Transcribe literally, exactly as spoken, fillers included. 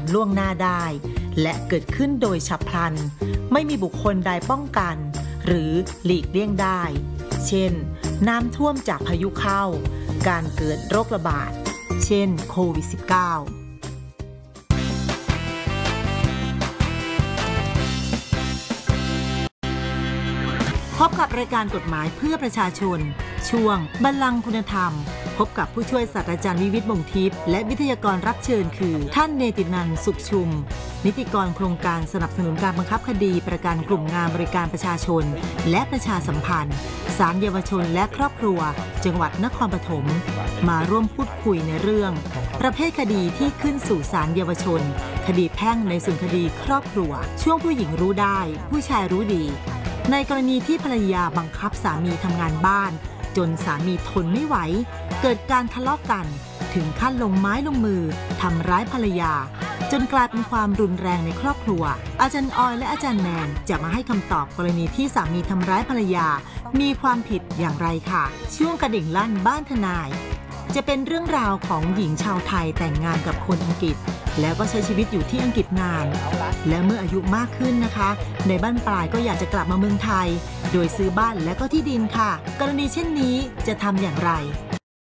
ล่วงหน้าได้และเกิดขึ้นโดยฉับพลันไม่มีบุคคลใดป้องกันหรือหลีกเลี่ยงได้เช่นน้ำท่วมจากพายุเข้าการเกิดโรคระบาดเช่นโควิด สิบเก้า พบกับรายการกฎหมายเพื่อประชาชนช่วงบัลลังก์คุณธรรมพบกับผู้ช่วยศาสตราจารย์วิวิตร มงทิพย์และวิทยากรรับเชิญคือท่านเนตินันท์ สุขชุมนิติกรโครงการสนับสนุนการบังคับคดีประกันกลุ่มงานบริการประชาชนและประชาสัมพันธ์ศาลเยาวชนและครอบครัวจังหวัดนครปฐมมาร่วมพูดคุยในเรื่องประเภทคดีที่ขึ้นสู่ศาลเยาวชนคดีแพ่งในส่วนคดีครอบครัวช่วงผู้หญิงรู้ได้ผู้ชายรู้ดีในกรณีที่ภรรยาบังคับสามีทำงานบ้านจนสามีทนไม่ไหวเกิดการทะเลาะกันถึงขั้นลงไม้ลงมือทำร้ายภรรยาจนกลายเป็นความรุนแรงในครอบครัวอาจารย์ออยและอาจารย์แนนจะมาให้คำตอบกรณีที่สามีทำร้ายภรรยามีความผิดอย่างไรค่ะช่วงกระดิ่งลั่นบ้านทนายจะเป็นเรื่องราวของหญิงชาวไทยแต่งงานกับคนอังกฤษแล้วก็ใช้ชีวิตอยู่ที่อังกฤษนานและเมื่ออายุมากขึ้นนะคะในบ้านปลายก็อยากจะกลับมาเมืองไทยโดยซื้อบ้านและก็ที่ดินค่ะกรณีเช่นนี้จะทำอย่างไร